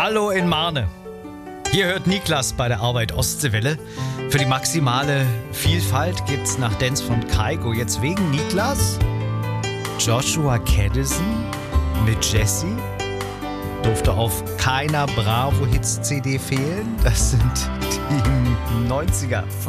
Hallo in Marne. Hier hört Niklas bei der Arbeit Ostseewelle. Für die maximale Vielfalt gibt's nach Dance von Kaiko jetzt wegen Niklas Joshua Caddison mit Jesse. Durfte auf keiner Bravo-Hits-CD fehlen. Das sind die 90er.